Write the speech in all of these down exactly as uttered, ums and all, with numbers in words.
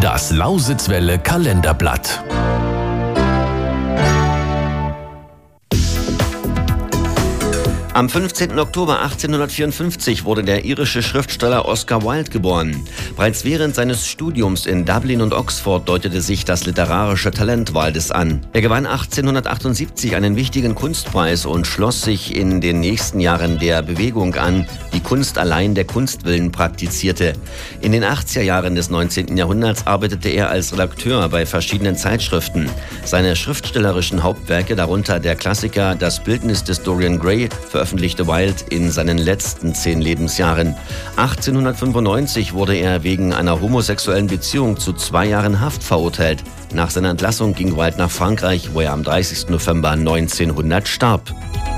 Das Lausitzwelle Kalenderblatt. Am fünfzehnten Oktober achtzehnhundertvierundfünfzig wurde der irische Schriftsteller Oscar Wilde geboren. Bereits während seines Studiums in Dublin und Oxford deutete sich das literarische Talent Wildes an. Er gewann achtzehnhundertachtundsiebzig einen wichtigen Kunstpreis und schloss sich in den nächsten Jahren der Bewegung an, die Kunst allein der Kunst willen praktizierte. In den achtziger Jahren des neunzehnten Jahrhunderts arbeitete er als Redakteur bei verschiedenen Zeitschriften. Seine schriftstellerischen Hauptwerke, darunter der Klassiker Das Bildnis des Dorian Gray, veröffentlichte Wilde in seinen letzten zehn Lebensjahren. achtzehnhundertfünfundneunzig wurde er wegen einer homosexuellen Beziehung zu zwei Jahren Haft verurteilt. Nach seiner Entlassung ging Wilde nach Frankreich, wo er am dreißigsten November neunzehnhundert starb.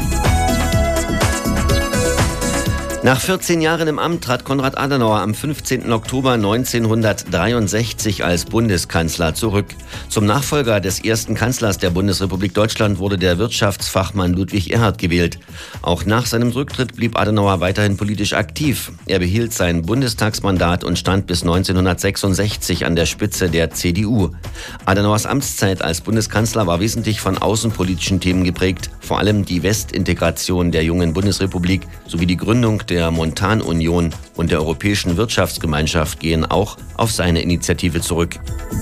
Nach vierzehn Jahren im Amt trat Konrad Adenauer am fünfzehnten Oktober neunzehnhundertdreiundsechzig als Bundeskanzler zurück. Zum Nachfolger des ersten Kanzlers der Bundesrepublik Deutschland wurde der Wirtschaftsfachmann Ludwig Erhard gewählt. Auch nach seinem Rücktritt blieb Adenauer weiterhin politisch aktiv. Er behielt sein Bundestagsmandat und stand bis neunzehnhundertsechsundsechzig an der Spitze der C D U. Adenauers Amtszeit als Bundeskanzler war wesentlich von außenpolitischen Themen geprägt, vor allem die Westintegration der jungen Bundesrepublik sowie die Gründung der der Montanunion und der Europäischen Wirtschaftsgemeinschaft gehen auch auf seine Initiative zurück.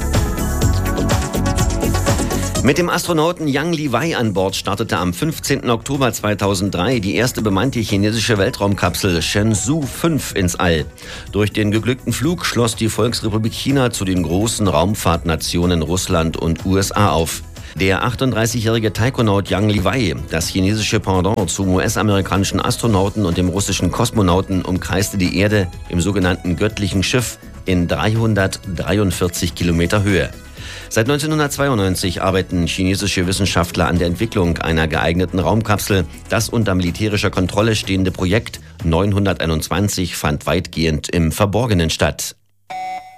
Mit dem Astronauten Yang Liwei an Bord startete am fünfzehnten Oktober zweitausenddrei die erste bemannte chinesische Weltraumkapsel Shenzhou fünf ins All. Durch den geglückten Flug schloss die Volksrepublik China zu den großen Raumfahrtnationen Russland und U S A auf. Der achtunddreißigjährige Taikonaut Yang Liwei, das chinesische Pendant zum U S-amerikanischen Astronauten und dem russischen Kosmonauten, umkreiste die Erde im sogenannten göttlichen Schiff in dreihundertdreiundvierzig Kilometer Höhe. Seit neunzehnhundertzweiundneunzig arbeiten chinesische Wissenschaftler an der Entwicklung einer geeigneten Raumkapsel. Das unter militärischer Kontrolle stehende Projekt neunhunderteinundzwanzig fand weitgehend im Verborgenen statt.